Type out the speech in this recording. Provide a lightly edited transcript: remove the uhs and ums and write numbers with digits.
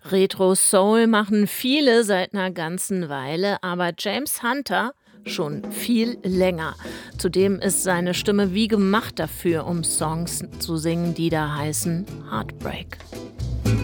Retro Soul machen viele seit einer ganzen Weile, aber James Hunter schon viel länger. Zudem ist seine Stimme wie gemacht dafür, um Songs zu singen, die da heißen Heartbreak.